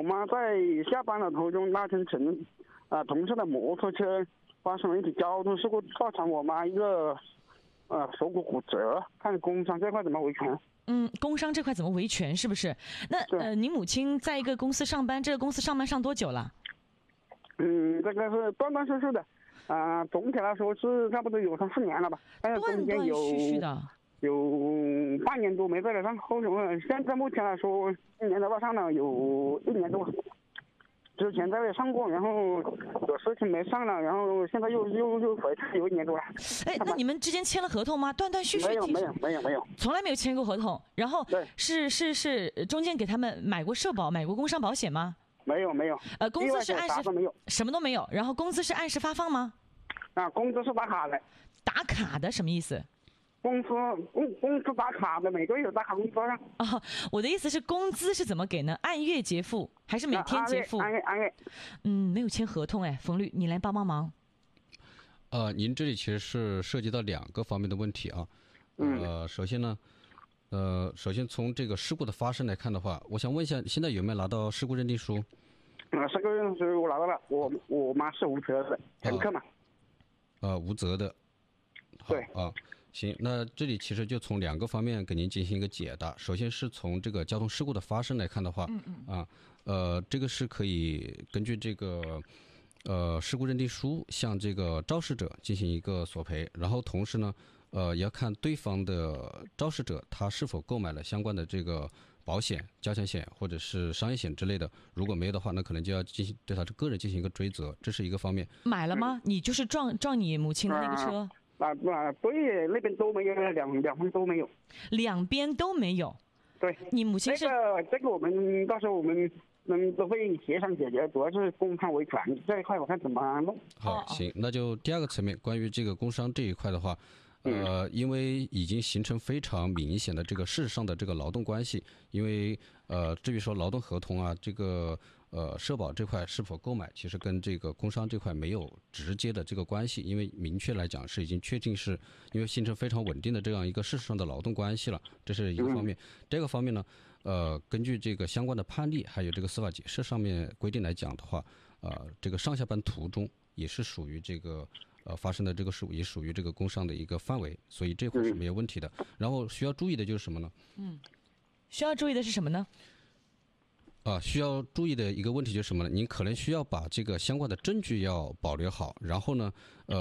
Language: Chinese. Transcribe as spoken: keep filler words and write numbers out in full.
我妈在下班的途中，那天乘啊同事的摩托车发生了一起交通事故，造成我妈一个呃手骨骨折，看工伤这块怎么维权？ 嗯，工伤这块怎么维权？是不是？那呃，您母亲在一个公司上班，这个公司上班上多久了？ 嗯，这个是断断续续的，啊、呃，总体来说是差不多有三四年了吧，但是中间有断断续续的。 有半年多没在了上，后面现在目前来说，今年的话上了有一年多。之前在这上过，然后有事情没上了，然后现在又又又回去有一年多了。 哎，那你们之间签了合同吗？断断续续？ 没有没有没有没有， 从来没有签过合同。然后对， 是是是，中间给他们买过社保、买过工伤保险吗？ 没有没有。 呃，工资是按时没有， 什么都没有。然后工资是按时发放吗？ 啊，工资是打卡的。 打卡的什么意思？ 公司公公司打卡的，每个月有打卡工资上。 哦，我的意思是工资是怎么给呢？按月结付还是每天结付？ 按月按月。 嗯，没有签合同哎，冯律，你来帮帮忙。 呃，您这里其实是涉及到两个方面的问题啊。呃，首先呢，呃，首先从这个事故的发生来看的话，我想问一下，现在有没有拿到事故认定书？ 啊，事故认定书我拿到了，我我妈是无责的乘客嘛。 呃，无责的。 对啊。行，那这里其实就从两个方面给您进行一个解答。首先是从这个交通事故的发生来看的话， 嗯嗯啊，呃，这个是可以根据这个呃事故认定书向这个肇事者进行一个索赔，然后同时呢，呃，也要看对方的肇事者他是否购买了相关的这个保险、交强险或者是商业险之类的。如果没有的话，那可能就要进行对他个人进行一个追责，这是一个方面。 买了吗？你就是撞撞你母亲的那个车？ 啊啊，对，那边都没有，两两边都没有， 两边都没有。 对， 你母亲是这个这个我们到时候我们嗯都会协商解决，主要是工伤维权这一块，我看怎么弄。 好，行，那就第二个层面，关于这个工伤这一块的话，呃，因为已经形成非常明显的这个事实上的这个劳动关系，因为呃，至于说劳动合同啊，这个。呃，社保这块是否购买，其实跟这个工伤这块没有直接的这个关系，因为明确来讲是已经确定是因为形成非常稳定的这样一个事实上的劳动关系了，这是一个方面。第二个方面呢，呃，根据这个相关的判例还有这个司法解释上面规定来讲的话，呃，这个上下班途中也是属于这个呃发生的这个事故，也属于这个工伤的一个范围，所以这块是没有问题的。然后需要注意的就是什么呢？ 嗯，需要注意的是什么呢？ 啊，需要注意的一个问题就是什么呢？您可能需要把这个相关的证据要保留好，然后呢，呃。